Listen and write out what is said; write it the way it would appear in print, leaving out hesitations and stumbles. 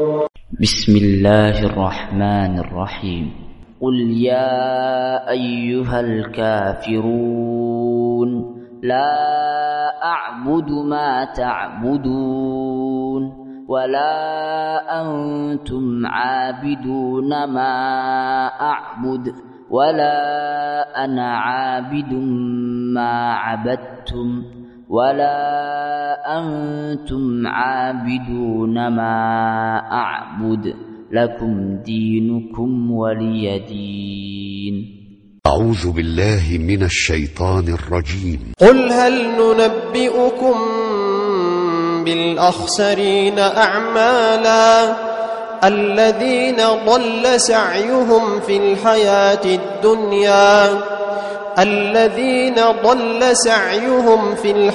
بسم الله الرحمن الرحيم. قل يا أيها الكافرون لا أعبد ما تعبدون ولا أنتم عابدون ما أعبد ولا أنا عابد ما عبدتم ولا أنتم عابدون ما أعبد لكم دينكم ولي دين. أعوذ بالله من الشيطان الرجيم. قل هل ننبئكم بالأخسرين أعمالا الذين ضل سعيهم في الحياة الدنيا